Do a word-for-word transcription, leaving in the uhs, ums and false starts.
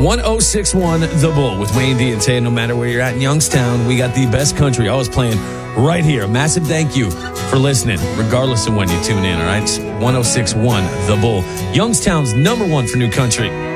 one oh six point one The Bull with Wayne D and Tay. No matter where you're at in Youngstown, we got the best country always playing right here. A massive thank you for listening, regardless of when you tune in, all right? It's one oh six point one The Bull, Youngstown's number one for new country.